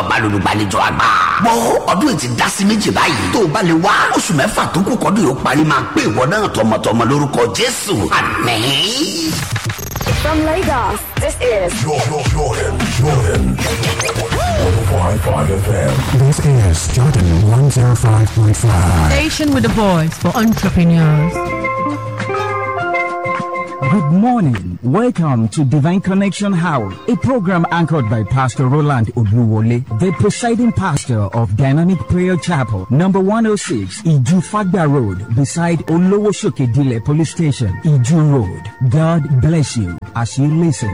balùgbàlejò àgbà. Gbọ́ ọdún ti dá sí méjì báyìí. Tó o bá lè wá oṣù mẹ́fà tó kù kọ́dún yóò parí máa pé ìwọ náà tọmọtọmọ lórúkọ Jésù. Àmín. From Lagos, this is Jordan 105.5 FM. This is Jordan 105.5. Station with a voice for entrepreneurs. Good morning. Welcome to Divine Connection Hour, a program anchored by Pastor Roland Odluwole, the presiding pastor of Dynamic Prayer Chapel, number 106, Iju Fagba Road, beside Olowoshoke Dile Police Station, Iju Road. God bless you as you listen.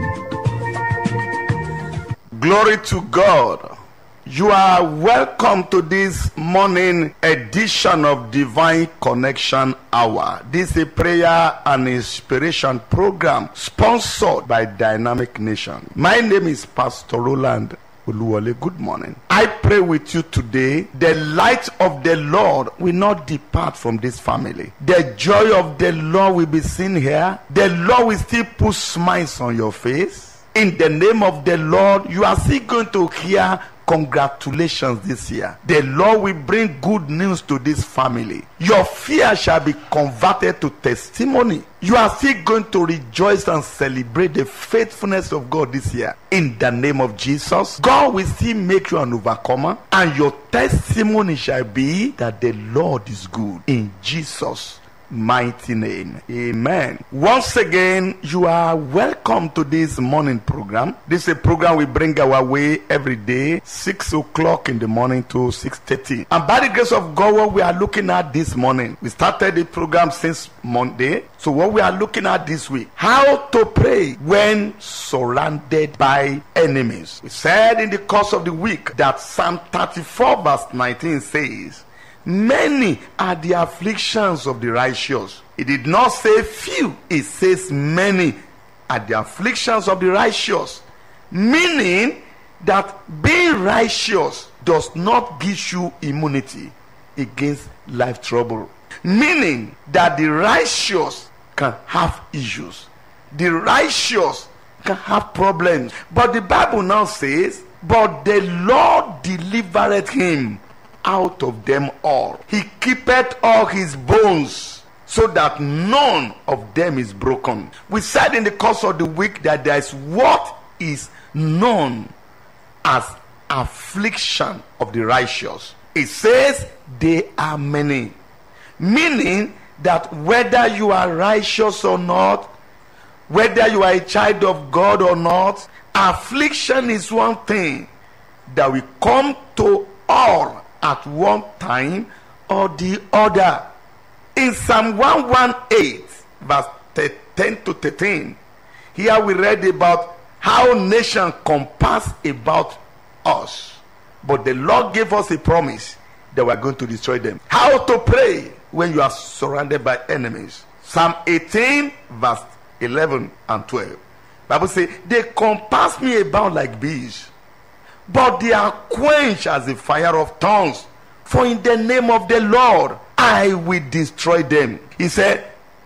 Glory to God. You are welcome to this morning edition of Divine Connection Hour. This is a prayer and inspiration program sponsored by Dynamic Nation. My name is Pastor Roland Oluwole. Good morning. I pray with you today. The light of the Lord will not depart from this family. The joy of the Lord will be seen here. The Lord will still put smiles on your face. In the name of the Lord, you are still going to hear congratulations this year. The Lord will bring good news to this family. Your fear shall be converted to testimony. You are still going to rejoice and celebrate the faithfulness of God this year. In the name of Jesus, God will still make you an overcomer, and your testimony shall be that the Lord is good. In Jesus' mighty name, amen. Once again, you are welcome to this morning program. This is a program we bring our way every day, 6 o'clock in the morning to 6:30. And by the grace of God, what we are looking at this morning, we started the program since Monday. So what we are looking at this week, how to pray when surrounded by enemies. We said in the course of the week that Psalm 34 verse 19 says, many are the afflictions of the righteous. It did not say few, it says many are the afflictions of the righteous. Meaning that being righteous does not give you immunity against life trouble. Meaning that the righteous can have issues. The righteous can have problems. But the Bible now says, but the Lord delivered him out of them all. He keepeth all his bones, so that none of them is broken. We said in the course of the week that there is what is known as affliction of the righteous. It says they are many. Meaning that whether you are righteous or not, whether you are a child of God or not, affliction is one thing that will come to all at one time or the other. In Psalm 118 verse 10 to 13, here we read about how nations compass about us, but the Lord gave us a promise that we are going to destroy them. How to pray when you are surrounded by enemies. Psalm 18 verse 11 and 12. Bible says, they compass me about like bees, but they are quenched as the fire of tongues. For in the name of the Lord, I will destroy them. He said,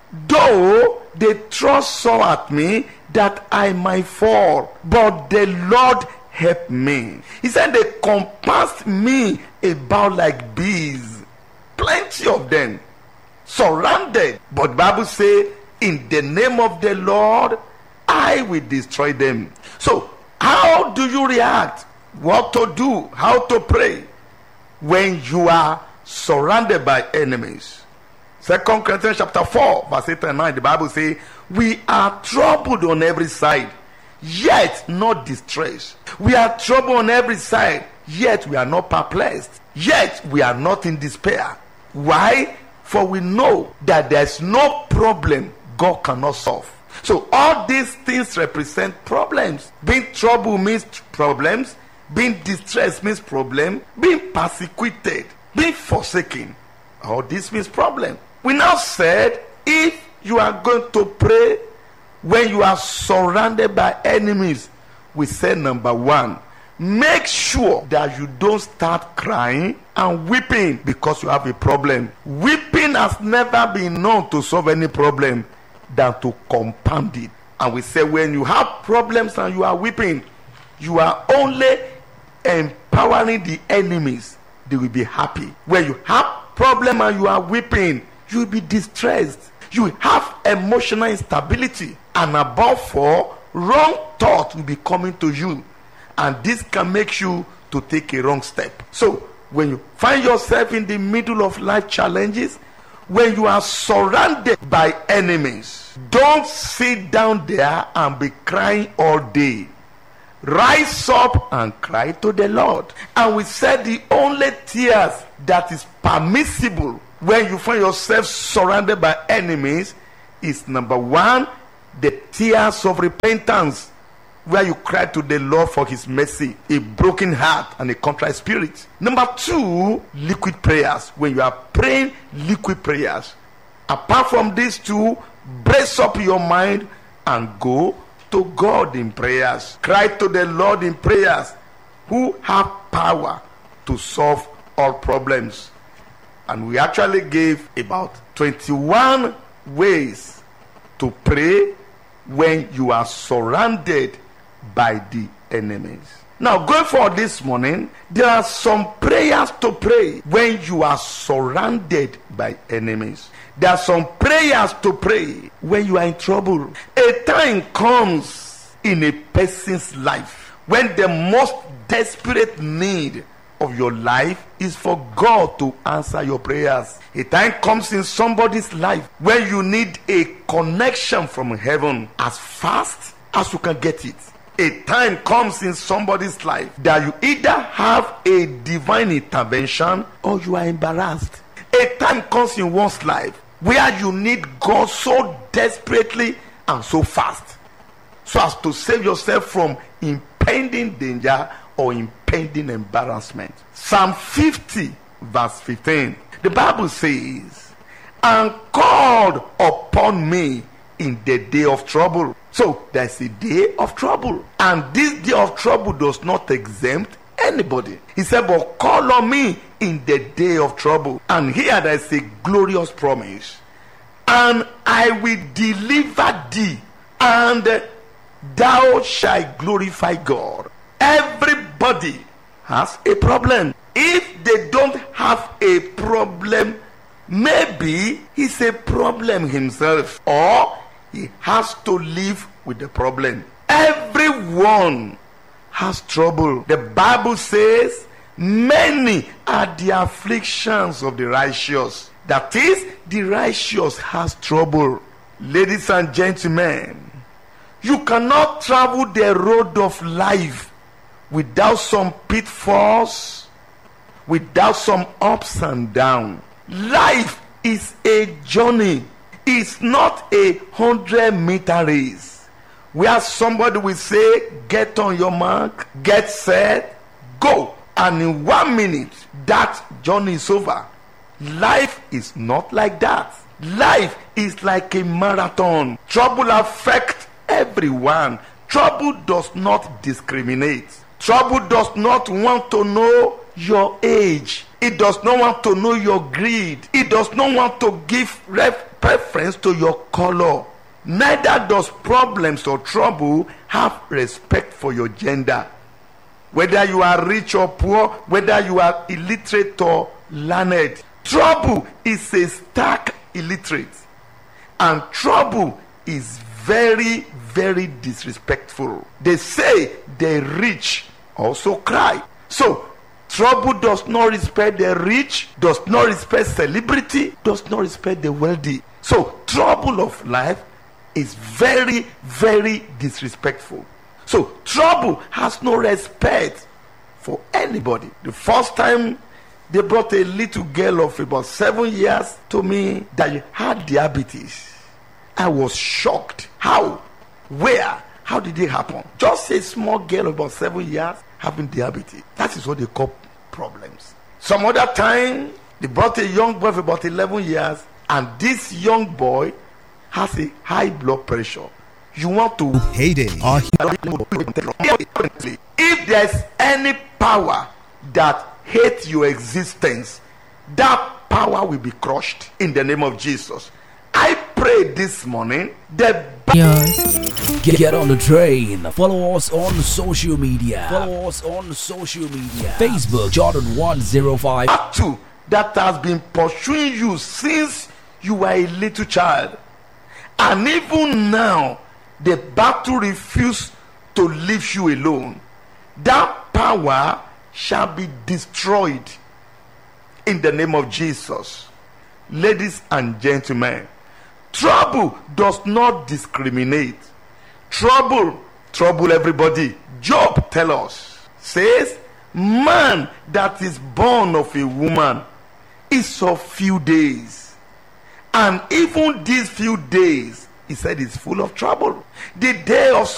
though they thrust sore at me, that I might fall, but the Lord helped me. He said, they compassed me about like bees. Plenty of them. Surrounded. But the Bible says, in the name of the Lord, I will destroy them. So, how do you react? What to do? How to pray when you are surrounded by enemies? 2 Corinthians chapter 4 verse 8 and 9, the Bible says, we are troubled on every side, yet not distressed. We are troubled on every side, yet we are not perplexed, yet we are not in despair. Why? For we know that there is no problem God cannot solve. So all these things represent problems. Being troubled means problems. Being distressed means problem. Being persecuted, being forsaken, all this means problem. We now said, if you are going to pray when you are surrounded by enemies, we said number one, make sure that you don't start crying and weeping because you have a problem. Weeping has never been known to solve any problem than to compound it. And we say when you have problems and you are weeping, you are only empowering the enemies, they will be happy. When you have problem and you are weeping, you will be distressed. You will have emotional instability, and above all, wrong thoughts will be coming to you, and this can make you to take a wrong step. So when you find yourself in the middle of life challenges, when you are surrounded by enemies, don't sit down there and be crying all day. Rise up and cry to the Lord. And we said the only tears that is permissible when you find yourself surrounded by enemies is, number one, the tears of repentance, where you cry to the Lord for his mercy, a broken heart and a contrite spirit. Number two, liquid prayers. When you are praying liquid prayers, apart from these two, brace up your mind and go to God in prayers. Cry to the Lord in prayers, who have power to solve all problems. And we actually gave about 21 ways to pray when you are surrounded by the enemies. Now, going forward this morning, there are some prayers to pray when you are surrounded by enemies. There are some prayers to pray when you are in trouble. A time comes in a person's life when the most desperate need of your life is for God to answer your prayers. A time comes in somebody's life when you need a connection from heaven as fast as you can get it. A time comes in somebody's life that you either have a divine intervention or you are embarrassed. A time comes in one's life where you need God so desperately and so fast, so as to save yourself from impending danger or impending embarrassment. Psalm 50 verse 15, the Bible says, "And called upon me in the day of trouble." So there's a day of trouble, and this day of trouble does not exempt anybody. He said, "But call on me in the day of trouble." And here there's a glorious promise. "And I will deliver thee, and thou shalt glorify God." Everybody has a problem. If they don't have a problem, maybe he's a problem himself, or he has to live with the problem. Everyone has trouble. The Bible says, "Many are the afflictions of the righteous." That is, the righteous has trouble. Ladies and gentlemen, you cannot travel the road of life without some pitfalls, without some ups and downs. Life is a journey. It's not a 100-meter race where somebody will say, "Get on your mark, get set, go," and in 1 minute that journey is over. Life is not like that. Life is like a marathon. Trouble affects everyone. Trouble does not discriminate. Trouble does not want to know your age. It does not want to know your greed. It does not want to give preference to your color. Neither does problems or trouble have respect for your gender. Whether you are rich or poor, whether you are illiterate or learned, trouble is a stark illiterate. And trouble is very, very disrespectful. They say the rich also cry. So trouble does not respect the rich, does not respect celebrity, does not respect the wealthy. So trouble of life is very, very disrespectful. So trouble has no respect for anybody. The first time they brought a little girl of about 7 years to me that had diabetes, I was shocked. How? Where? How did it happen? Just a small girl of about 7 years having diabetes. That is what they call problems. Some other time, they brought a young boy of about 11 years, and this young boy has a high blood pressure. You want to Heyday. If there's any power that hates your existence, that power will be crushed in the name of Jesus. I pray this morning. The Get on the train. Follow us on social media. Facebook Jordan 105. battle that has been pursuing you since you were a little child, and even now the battle refuses to leave you alone, that power shall be destroyed in the name of Jesus. Ladies and gentlemen, trouble does not discriminate. Trouble everybody. Job tell us, says, man that is born of a woman is of few days, and even these few days, he said, is full of trouble. The day of